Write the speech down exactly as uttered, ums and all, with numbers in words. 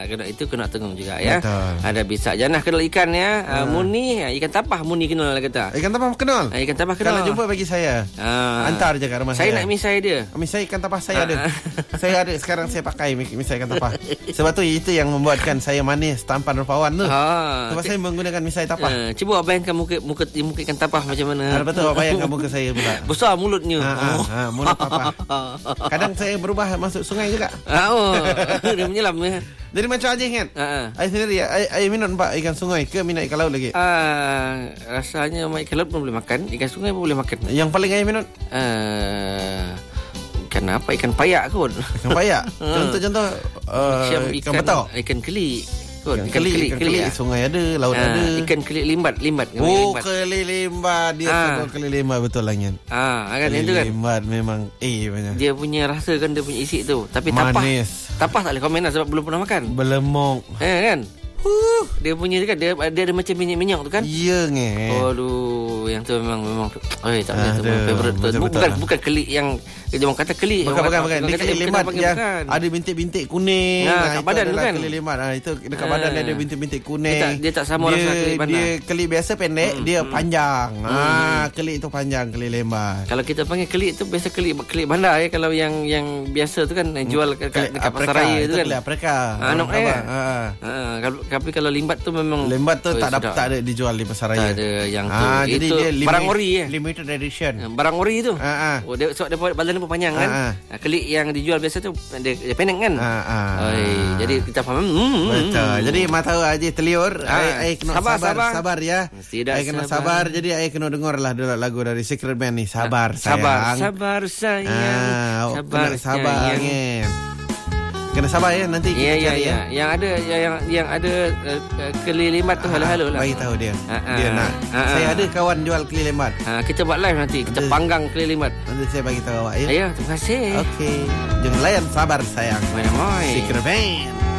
Kena itu kena tengok juga ya. Betul. Ada bisa janah kenal ikan ya. Uh, Muni ikan tapah Muni kenal lah kata. Ikan tapah kenal. Uh, ikan tapah kenal. Kalau jumpa bagi saya. Uh, Antar je kat rumah saya. saya. Saya nak misai dia. Misai ikan tapah saya ada. Saya ada sekarang saya pakai misai ikan tapah. Sebab tu itu yang membuatkan saya manis tampan rupawan tu. Ha. Sebab saya menggunakan misai tapah. Uh, cuba bayangkan muka muka muka ikan tapah macam mana. Ada betul bayangkan muka saya pula. Besar mulutnya. Ha, ha, ha, mulut tapah. Kadang saya berubah masuk sungai juga. Ha, oh. Dia menyelam ya. Jadi macam Ajih kan? Uh-huh. Saya sendiri, saya minat pak ikan sungai ke minat ikan laut lagi? Uh, rasanya ikan laut pun boleh makan, ikan sungai pun boleh makan. Yang paling saya minat? Uh, ikan apa? Ikan payak kot. Ikan payak? Contoh-contoh uh, ikan, ikan betok? Ikan keli. Kot. Ikan, ikan keli, keli, ikan keli, keli. Sungai ada, laut uh, ada. Ikan keli limbat, limbat. Oh, limbat. keli limbat. Dia uh. sebut keli limbat betul lah kan. Ah, uh, kan keli itu kan. Limbat memang eh banyak. Dia punya rasa kan, dia punya isi tu. Tapi manis. Tapah, tapah tak boleh komen lah sebab belum pernah makan. Belemok. Eh kan. Huh, dia punya kan dia dia ada macam minyak-minyak tu kan? Ya nge. Aduh, yang tu memang memang eh tak boleh tu favorite tu. Bukan betul bukan keli yang dia orang kata keli. Bukan bukan bukan. Dia keli limbat yang bukan. Ada bintik-bintik kuning. Nah, kat badan tu kan. Keli limbat. Ha, itu dekat ha. badan dia ada bintik-bintik kuning. Dia tak, dia tak sama dia, rasa keli bandar. Dia keli biasa pendek, hmm. dia hmm. panjang. Hmm. Ah, keli itu panjang, keli limbat. Kalau kita panggil keli itu biasa keli keli bandar ya. Kalau yang yang biasa tu kan jual dekat dekat pasar raya tu kan. Keli Afrika. Anak eh. Tapi kalau limbat tu memang limbat tu tak dapat tak ada dijual di pasar raya. Tak ada yang tu. Ah, itu jadi dia barang ori ya. Limited edition. Barang ori tu. Ha ah. Oh dia sebab dia badan dia panjang kan. Ha, kelik yang dijual biasa tu dia, dia pendek kan. Ha ah. Oi, jadi kita faham. Hmm, betul. Hmm. Jadi mak tahu aja teliur. Ai kena sabar sabar, sabar, sabar ya. Ai kena sabar. Jadi ai kena dengarlah dulu lagu dari Secret Band ni. Sabar sayang. Sabar sabar sayang. Ah, sabar sabar sayang. Kena sabar ya nanti kita ya, ya, ya. Yang ada yang yang ada uh, keli limbat tu halo-halo lah. Bagi tahu dia. Ha, ha. Dia nak. Ha, ha. Saya ada kawan jual keli limbat. Ha, kita buat live nanti. Kita nanti, panggang keli limbat. Nanti saya bagi tahu awak ya. Ya, terima kasih. Okey. Jangan layan sabar sayang. Mana-mana. Secret Band.